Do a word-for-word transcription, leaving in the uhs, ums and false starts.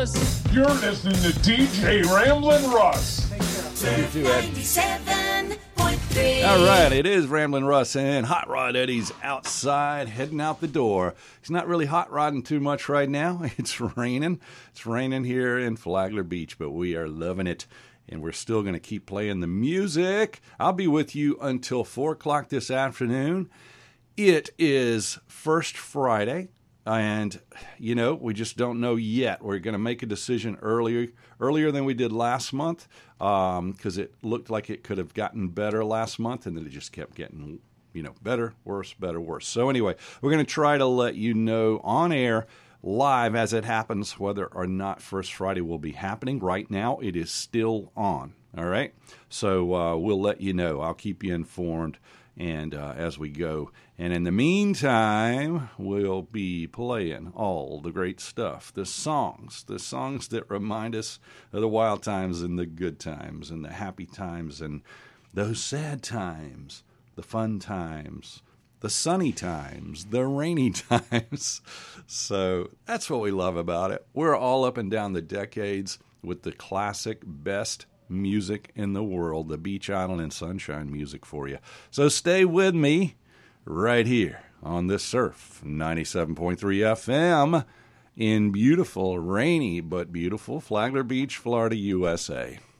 Russ. You're listening to D J Ramblin' Russ. ninety-seven point three. All right, it is Ramblin' Russ and Hot Rod Eddie's outside heading out the door. He's not really hot rodding too much right now. It's raining. It's raining here in Flagler Beach, but we are loving it. And we're still going to keep playing the music. I'll be with you until four o'clock this afternoon. It is First Friday, and, you know, we just don't know yet. We're going to make a decision earlier earlier than we did last month because um, it looked like it could have gotten better last month, and then it just kept getting, you know, better, worse, better, worse. So anyway, we're going to try to let you know on air live as it happens, whether or not First Friday will be happening. Right now, it is still on, all right? So uh, we'll let you know. I'll keep you informed and uh, as we go. And in the meantime, we'll be playing all the great stuff, the songs, the songs that remind us of the wild times and the good times and the happy times and those sad times, the fun times, the sunny times, the rainy times. So that's what we love about it. We're all up and down the decades with the classic best music in the world, the Beach Island and Sunshine music for you. So stay with me right here on this Surf ninety-seven point three F M in beautiful, rainy, but beautiful Flagler Beach, Florida, U S A.